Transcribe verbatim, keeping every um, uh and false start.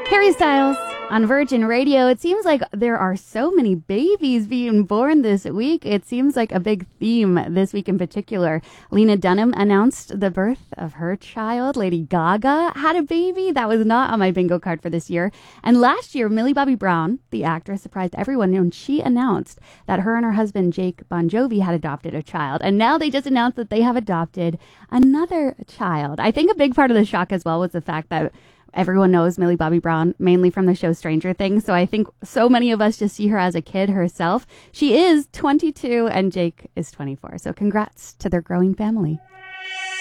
Harry Styles on Virgin Radio. It seems like there are so many babies being born this week. It seems like a big theme this week in particular. Lena Dunham announced the birth of her child. Lady Gaga had a baby. That was not on my bingo card for this year. And last year, Millie Bobby Brown, the actress, surprised everyone when she announced that her and her husband, Jake Bon Jovi, had adopted a child. And now they just announced that they have adopted another child. I think a big part of the shock as well was the fact that everyone knows Millie Bobby Brown, mainly from the show Stranger Things. So I think so many of us just see her as a kid herself. She is twenty-two and Jake is twenty-four. So congrats to their growing family.